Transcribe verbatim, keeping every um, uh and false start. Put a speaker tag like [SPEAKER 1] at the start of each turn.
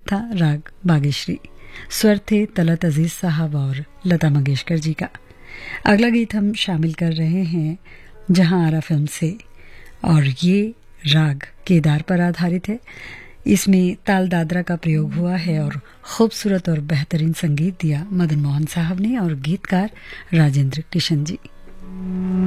[SPEAKER 1] था राग बागेश्री। स्वर थे तलत अजीज साहब और लता मंगेशकर जी का। अगला गीत हम शामिल कर रहे हैं जहां आरा फिल्म से, और ये राग केदार पर आधारित है। इसमें ताल दादरा का प्रयोग हुआ है और खूबसूरत और बेहतरीन संगीत दिया मदन मोहन साहब ने और गीतकार राजेंद्र किशन जी।